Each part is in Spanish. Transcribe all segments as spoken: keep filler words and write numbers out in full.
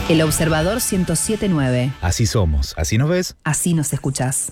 El Observador ciento siete punto nueve. Así somos. ¿Así nos ves? Así nos escuchás.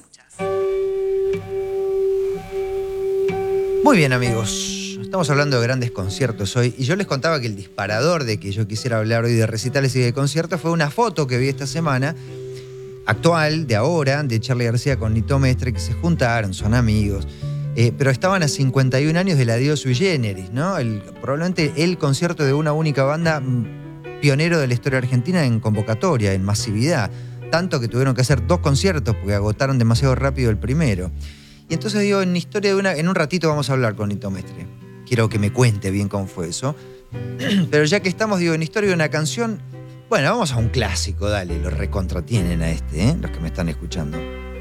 Muy bien, amigos. Estamos hablando de grandes conciertos hoy. Y yo les contaba que el disparador de que yo quisiera hablar hoy de recitales y de conciertos fue una foto que vi esta semana, actual, de ahora, de Charly García con Nito Mestre, que se juntaron, son amigos. Eh, pero estaban a cincuenta y un años del adiós sui generis, ¿no? El, probablemente el concierto de una única banda pionero de la historia argentina en convocatoria, en masividad. Tanto que tuvieron que hacer dos conciertos porque agotaron demasiado rápido el primero. Y entonces digo, en historia de una, en un ratito vamos a hablar con Nito Mestre. Quiero que me cuente bien cómo fue eso. Pero ya que estamos, digo, en historia de una canción, bueno, vamos a un clásico, dale, lo recontratienen a este, ¿eh? Los que me están escuchando.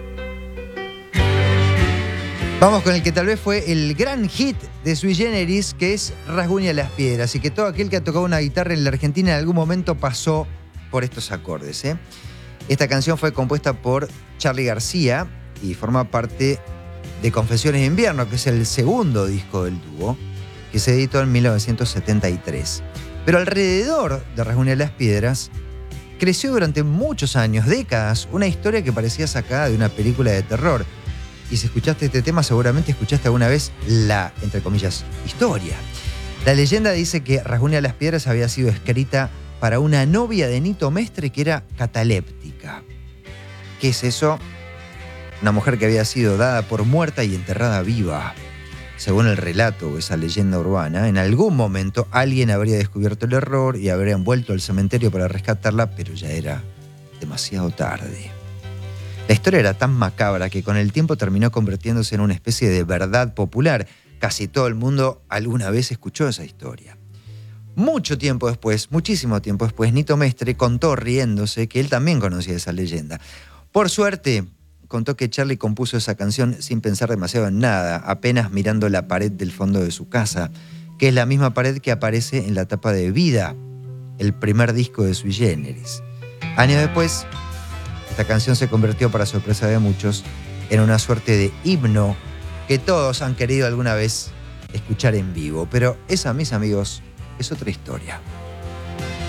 Vamos con el que tal vez fue el gran hit de Sui Generis, que es Rasguña las Piedras, y que todo aquel que ha tocado una guitarra en la Argentina en algún momento pasó por estos acordes, ¿eh? Esta canción fue compuesta por Charly García y forma parte de Confesiones de Invierno, que es el segundo disco del dúo, que se editó en mil novecientos setenta y tres. Pero alrededor de Rasguña las Piedras creció durante muchos años, décadas, una historia que parecía sacada de una película de terror. Y si escuchaste este tema, seguramente escuchaste alguna vez la, entre comillas, historia. La leyenda dice que Rasguña las Piedras había sido escrita para una novia de Nito Mestre que era cataléptica. ¿Qué es eso? Una mujer que había sido dada por muerta y enterrada viva. Según el relato o esa leyenda urbana, en algún momento alguien habría descubierto el error y habrían vuelto al cementerio para rescatarla, pero ya era demasiado tarde. La historia era tan macabra que con el tiempo terminó convirtiéndose en una especie de verdad popular. Casi todo el mundo alguna vez escuchó esa historia. Mucho tiempo después, muchísimo tiempo después, Nito Mestre contó riéndose que él también conocía esa leyenda. Por suerte, contó que Charly compuso esa canción sin pensar demasiado en nada, apenas mirando la pared del fondo de su casa, que es la misma pared que aparece en la tapa de Vida, el primer disco de Sui Generis. Años después, esta canción se convirtió, para sorpresa de muchos, en una suerte de himno que todos han querido alguna vez escuchar en vivo. Pero esa, mis amigos, es otra historia.